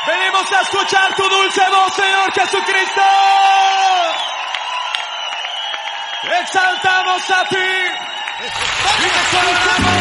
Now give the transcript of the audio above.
Venimos a escuchar tu dulce voz, Señor Jesucristo. Exaltamos a ti. Y te celebramos.